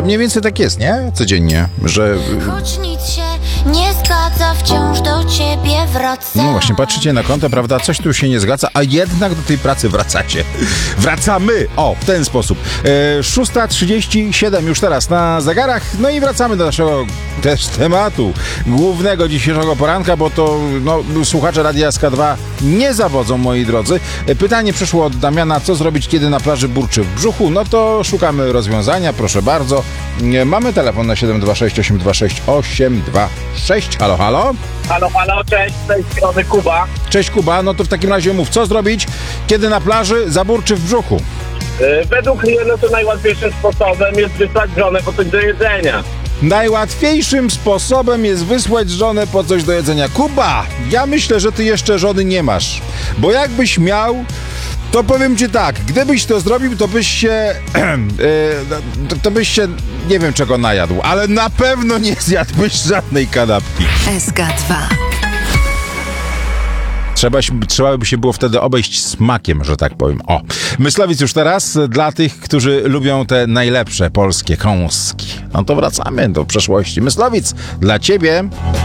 mniej więcej tak jest, nie? Codziennie, że... Choć nic się nie zgadza, wciąż do ciebie wracam. No właśnie, patrzycie na konto, prawda? Coś tu się nie zgadza, a jednak do tej pracy wracacie. Wracamy! O, w ten sposób. 6:37 już teraz na zegarach. No i wracamy do naszego też tematu głównego dzisiejszego poranka, bo to słuchacze Radia SK2 nie zawodzą, moi drodzy. Pytanie przyszło od Damiana, co zrobić, kiedy na plaży burczy w brzuchu? No to szukamy rozwiązania, proszę bardzo. Mamy telefon na 726 826 826. Halo, halo? Halo, cześć, z tej strony Kuba. Cześć Kuba, no to w takim razie mów, co zrobić, kiedy na plaży zaburczy w brzuchu? Według mnie to najłatwiejszym sposobem jest wysłać żonę po coś do jedzenia. Najłatwiejszym sposobem jest wysłać żonę po coś do jedzenia. Kuba, ja myślę, że ty jeszcze żony nie masz, bo jakbyś miał, to powiem ci tak, gdybyś to zrobił, to byś się, nie wiem czego najadł, ale na pewno nie zjadłbyś żadnej kanapki. SK2. Trzeba by się było wtedy obejść smakiem, że tak powiem. O, Myslowic już teraz dla tych, którzy lubią te najlepsze polskie kąski. No to wracamy do przeszłości. Myslowic, dla ciebie...